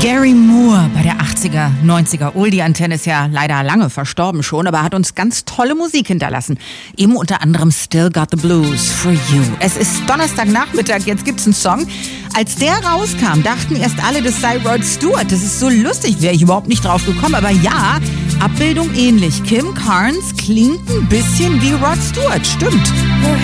Gary Moore bei der 80er, 90er Oldie-Antenne ist ja leider lange verstorben schon, aber hat uns ganz tolle Musik hinterlassen. Eben unter anderem Still Got the Blues for You. Es ist Donnerstagnachmittag, jetzt gibt's einen Song. Als der rauskam, dachten erst alle, das sei Rod Stewart. Das ist so lustig, wäre ich überhaupt nicht drauf gekommen. Aber ja, Abbildung ähnlich. Kim Carnes klingt ein bisschen wie Rod Stewart, stimmt.